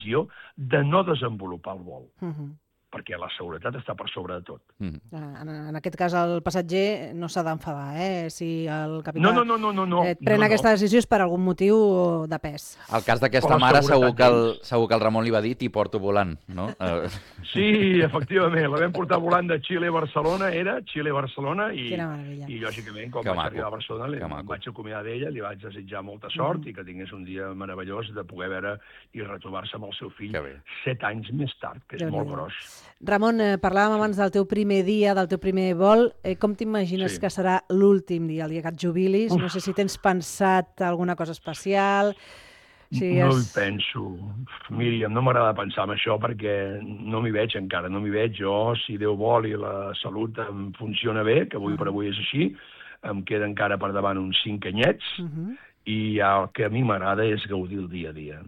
de no desenvolupar el vol. Perquè la seguretat està per sobre de tot. En aquest cas, el passatger no s'ha d'enfadar, si el capità pren aquesta decisió és per algun motiu de pes. El cas d'aquesta mare segur que el Ramon li va dir t'hi porto volant, no? Sí, efectivament, la vam portar volant de Xile a Barcelona, i lògicament, quan vaig arribar a Barcelona, em vaig acomiadar d'ella, li vaig desitjar molta sort i que tingués un dia meravellós de poder veure i retrobar-se amb el seu fill 7 anys més tard, que és molt gros. Ramon, parlàvem abans del teu primer dia, del teu primer vol. Com t'imagines que serà l'últim dia, el dia que et jubilis? No sé si tens pensat alguna cosa especial. No hi penso. Míriam, no m'agrada pensar en això perquè no m'hi veig encara. No m'hi veig jo. Si Déu vol i la salut em funciona bé, que avui per avui és així, em queda encara per davant uns 5 anyets, i el que a mi m'agrada és gaudir el dia a dia.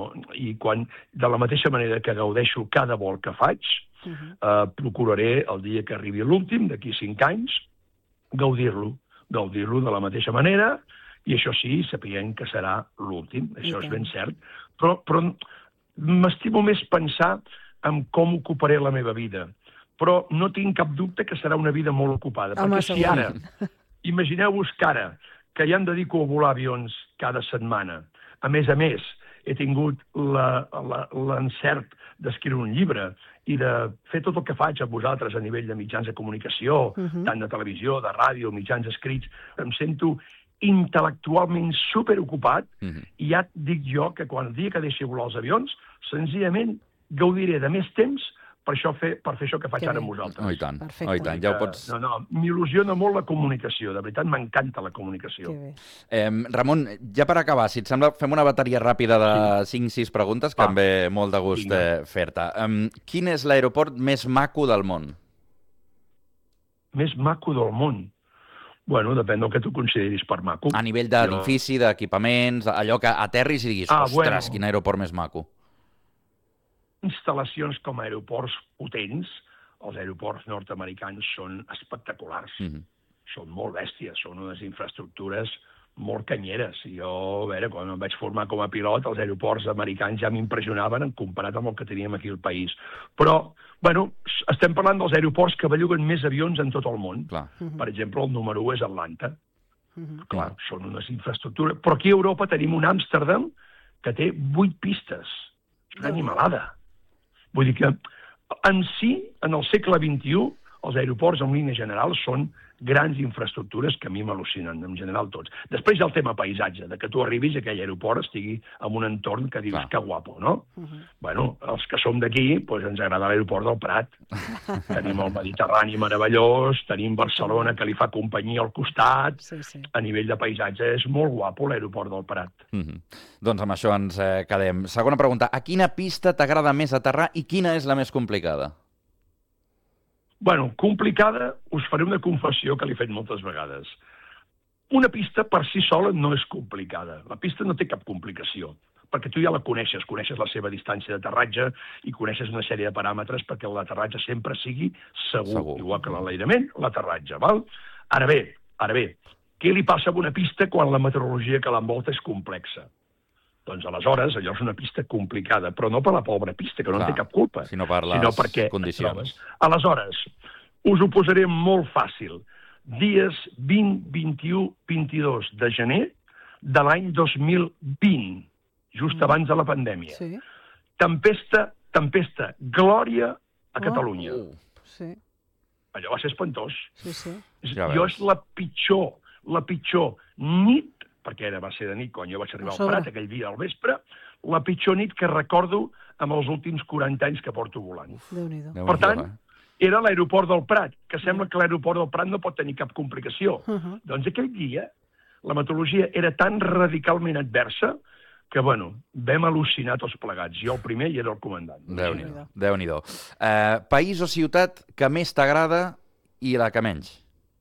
De la mateixa manera que gaudeixo cada vol que faig, procuraré el dia que arribi l'últim, d'aquí 5 anys, gaudir-lo de la mateixa manera, i això sí, sapient que serà l'últim, això és ben cert, però m'estimo més pensar en com ocuparé la meva vida, però no tinc cap dubte que serà una vida molt ocupada, perquè si ara, imagineu-vos que ara, que ja em dedico a volar avions cada setmana. A més, he tingut l'encert d'escriure un llibre i de fer tot el que faig amb vosaltres a nivell de mitjans de comunicació, tant de televisió, de ràdio, mitjans escrits. Em sento intel·lectualment superocupat i ja et dic jo que quan el dia que deixi volar els avions, senzillament gaudiré de més temps per fer això que faig ara amb vosaltres. Oh, i tant, ja ho pots... M'il·lusiona molt la comunicació, de veritat m'encanta la comunicació. Ramon, ja per acabar, si et sembla, fem una bateria ràpida de 5-6 preguntes que em ve molt de gust fer-te. Quin és l'aeroport més maco del món? Més maco del món? Bueno, depèn del que tu consideris per maco. A nivell d'edifici, d'equipaments, allò que aterris i diguis, ostres, quin aeroport més maco. Instal·lacions com a aeroports potents, els aeroports nord-americans són espectaculars, són molt bèsties, són unes infraestructures molt canyeres. Jo, a veure, quan em vaig formar com a pilot, els aeroports americans ja m'impressionaven comparat amb el que teníem aquí al país. Però, bueno, estem parlant dels aeroports que belluguen més avions en tot el món. Per exemple, el número 1 és Atlanta. Clar, són unes infraestructures. Però aquí a Europa tenim un Amsterdam que té 8 pistes. És una animalada. Vull dir que, en si, en el segle XXI, els aeroports, en línia general, són grans infraestructures que a mi m'al·lucinen, en general tots. Després hi ha el tema paisatge, de que tu arribis a aquell aeroport, estigui en un entorn que dius que guapo, no? Bueno, els que som d'aquí, doncs ens agrada l'aeroport del Prat. Tenim el Mediterrani meravellós, tenim Barcelona que li fa companyia al costat. A nivell de paisatge és molt guapo l'aeroport del Prat. Doncs amb això ens quedem. Segona pregunta, a quina pista t'agrada més aterrar i quina és la més complicada? Bueno, complicada, us faré una confessió que l'he fet moltes vegades. Una pista per si sola no és complicada. La pista no té cap complicació, perquè tu ja la coneixes la seva distància d'aterratge i coneixes una sèrie de paràmetres perquè l'aterratge sempre sigui segur. Igual que l'enlairament, l'aterratge, val? Ara bé, què li passa a una pista quan la meteorologia que l'envolta és complexa? Doncs aleshores allò és una pista complicada, però no per la pobra pista, que no en té cap culpa, sinó per les condicions. Aleshores, us ho posaré molt fàcil. Dies 20, 21, 22 de gener de l'any 2020, just abans de la pandèmia. Tempesta, glòria a Catalunya. Allò va ser espantós. Jo és la pitjor nit, perquè va ser de nit quan jo vaig arribar al Prat, aquell dia al vespre, la pitjor nit que recordo amb els últims 40 anys que porto volant. Per tant, era l'aeroport del Prat, que sembla que l'aeroport del Prat no pot tenir cap complicació. Doncs aquell dia la meteorologia era tan radicalment adversa que, bueno, vam al·lucinar tots plegats. Jo el primer i era el comandant. Déu-n'hi-do. País o ciutat que més t'agrada i la que menys?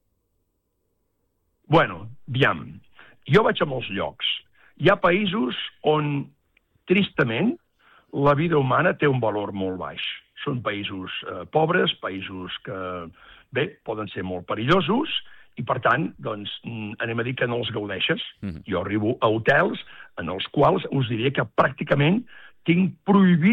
Bueno, aviam. Jo vaig a molts llocs. Hi ha països on, tristament, la vida humana té un valor molt baix. Són països pobres, països que, bé, poden ser molt perillosos i, per tant, doncs, anem a dir que no els gaudeixes. Jo arribo a hotels en els quals us diria que pràcticament tinc prohibit